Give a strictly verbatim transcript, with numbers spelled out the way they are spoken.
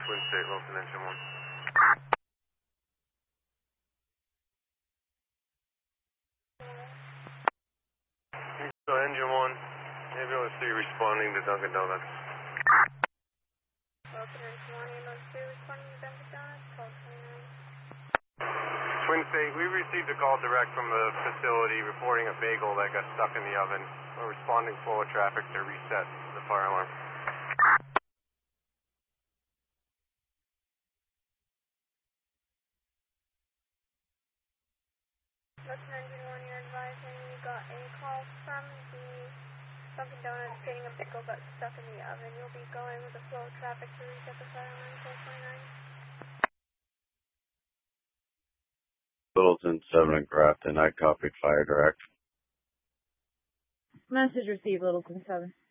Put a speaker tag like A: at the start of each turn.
A: Twin State, Wilson, engine one. So engine one, maybe I see you responding to Dunkin' Donuts.
B: Wilson, engine one, ambulance two, responding to Dunkin' Donuts, twelve twenty-nine.
A: Twin State, we received a call direct from the facility reporting a bagel that got stuck in the oven. We're responding flow of traffic to reset the fire alarm.
B: Wilson, engine one, you're advising you got a call from the Dunkin' Donuts stating a bagel got stuck in the oven. You'll be going with the flow of traffic to reset the fire alarm, twelve twenty-nine.
C: Littleton seven and Grafton, I copied fire direct.
D: Message received, Littleton seven.